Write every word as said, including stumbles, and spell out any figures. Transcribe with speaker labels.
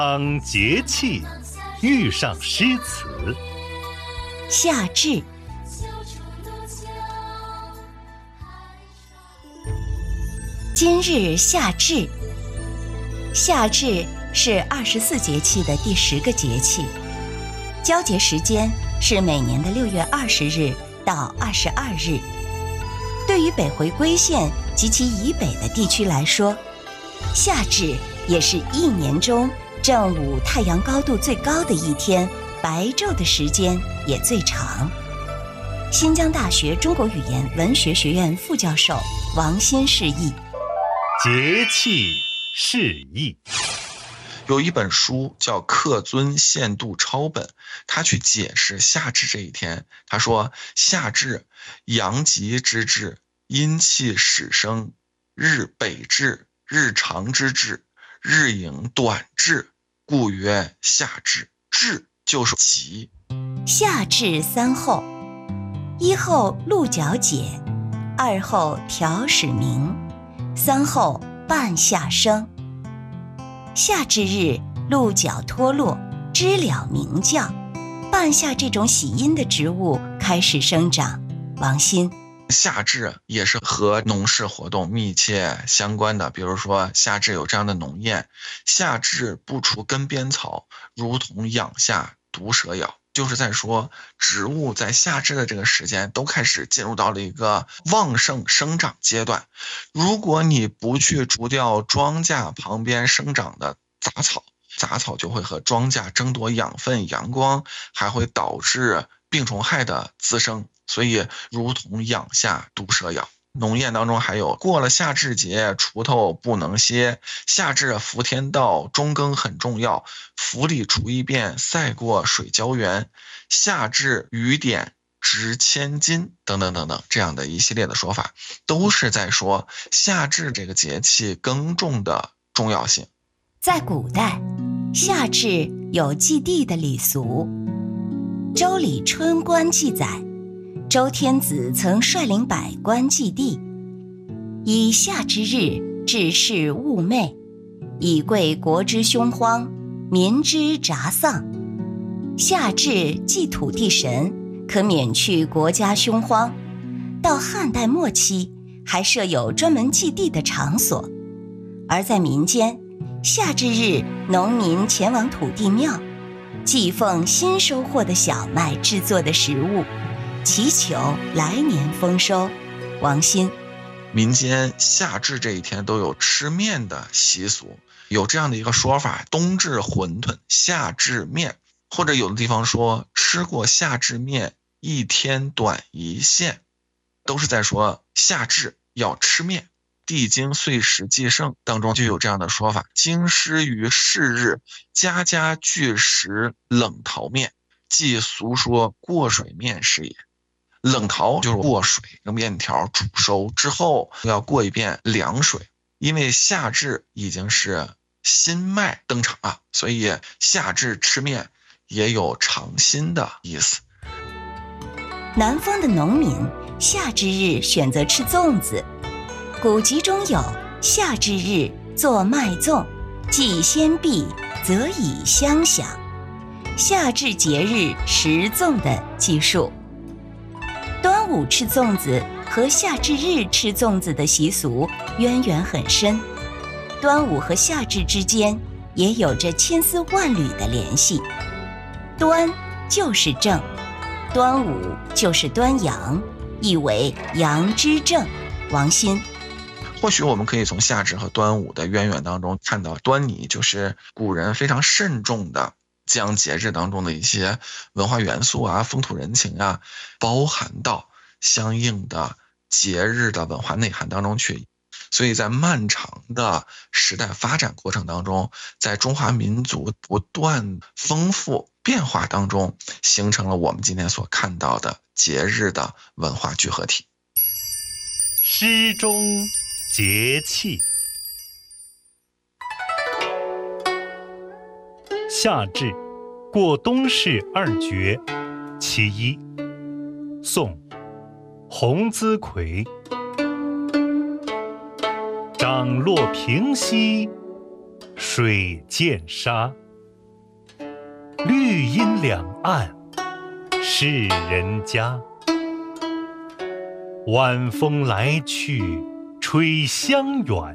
Speaker 1: 当节气遇上诗词，
Speaker 2: 夏至。今日夏至，夏至是二十四节气的第十个节气，交节时间是每年的六月二十日到二十二日。对于北回归线及其以北的地区来说，夏至也是一年中正午太阳高度最高的一天，白昼的时间也最长。新疆大学中国语言文学学院副教授王鑫释义。
Speaker 1: 节气释义。
Speaker 3: 有一本书叫《客尊献度抄本》，他去解释夏至这一天。他说，夏至，阳极之至，阴气始生，日北至，日长之至，日影短至，故曰夏至。至就是极。
Speaker 2: 夏至三候：一候鹿角解，二候条始鸣，三候半夏生。夏至日，鹿角脱落，知了鸣叫，半夏这种喜阴的植物开始生长。王鑫。
Speaker 3: 夏至也是和农事活动密切相关的，比如说夏至有这样的农谚：夏至不除根边草，如同养下毒蛇咬。就是在说植物在夏至的这个时间都开始进入到了一个旺盛生长阶段，如果你不去除掉庄稼旁边生长的杂草，杂草就会和庄稼争夺养分阳光，还会导致病虫害的滋生，所以如同养下毒蛇咬。农谚当中还有，过了夏至节，锄头不能歇，夏至伏天道，中耕很重要，府里锄一遍，赛过水浇园，夏至雨点值千金，等等等等，这样的一系列的说法，都是在说夏至这个节气耕种的重要性。
Speaker 2: 在古代，夏至有祭地的礼俗。周礼春官记载，周天子曾率领百官祭地，以夏之日治世物昧，以贵国之凶荒，民之杂丧。夏至祭土地神，可免去国家凶荒。到汉代末期，还设有专门祭地的场所。而在民间，夏至日，农民前往土地庙，祭奉新收获的小麦制作的食物，祈求来年丰收。王鑫。
Speaker 3: 民间夏至这一天都有吃面的习俗，有这样的一个说法：冬至馄饨，夏至面。或者有的地方说，吃过夏至面，一天短一线，都是在说夏至要吃面。地经岁时记胜当中就有这样的说法：京师于是日，家家俱食冷淘面，即俗说过水面是也。冷淘就是过水，那面条煮熟之后要过一遍凉水，因为夏至已经是新麦登场了，所以夏至吃面也有尝新的意思。
Speaker 2: 南方的农民夏至日选择吃粽子，古籍中有夏至日做麦粽，既先毕，则以香享。夏至节日食粽的记述。端午吃粽子和夏至日吃粽子的习俗渊源很深，端午和夏至之间也有着千丝万缕的联系。端就是正，端午就是端阳，意为阳之正。王鑫。
Speaker 3: 或许我们可以从夏至和端午的渊源当中看到端倪，就是古人非常慎重的将节日当中的一些文化元素啊、风土人情啊，包含到相应的节日的文化内涵当中去。所以在漫长的时代发展过程当中，在中华民族不断丰富变化当中，形成了我们今天所看到的节日的文化聚合体。
Speaker 1: 诗中节气。夏至，过冬至二绝，其一。宋，洪资奎。涨落平溪，水见沙。 绿荫两岸是人家。晚风来去吹香远，